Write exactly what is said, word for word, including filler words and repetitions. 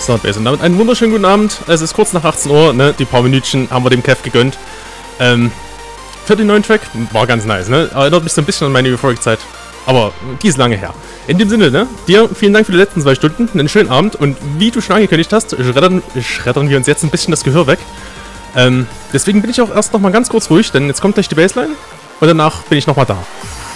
Soundbase. Und damit einen wunderschönen guten Abend. Es ist kurz nach achtzehn Uhr, ne? Die paar Minütchen haben wir dem Kev gegönnt. Ähm, für den neuen Track war ganz nice, ne? Erinnert mich so ein bisschen an meine Euphoric-Zeit. Aber die ist lange her. In dem Sinne, ne? Dir vielen Dank für die letzten zwei Stunden. Einen schönen Abend. Und wie du schon angekündigt hast, schreddern, schreddern wir uns jetzt ein bisschen das Gehör weg. Ähm, deswegen bin ich auch erst nochmal ganz kurz ruhig, denn jetzt kommt gleich die Bassline. Und danach bin ich nochmal da.